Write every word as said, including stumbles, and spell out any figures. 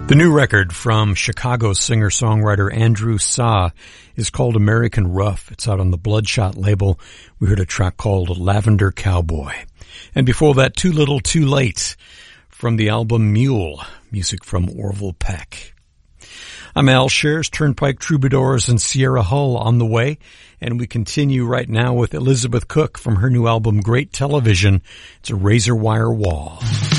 The new record from Chicago singer-songwriter Andrew Saw is called American Rough. It's out on the Bloodshot label. We heard a track called Lavender Cowboy. And before that, Too Little Too Late from the album Mule, music from Orville Peck. I'm Al Shares, Turnpike Troubadours and Sierra Hull on the way, and we continue right now with Elizabeth Cook from her new album Great Television. It's a razor wire wall.